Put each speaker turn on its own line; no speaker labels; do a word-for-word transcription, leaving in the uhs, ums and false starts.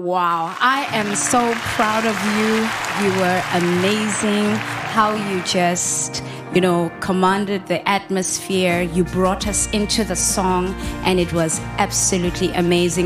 wow. I am so proud of you. You were amazing. How you just, you know, commanded the atmosphere. You brought us into the song, and it was absolutely amazing.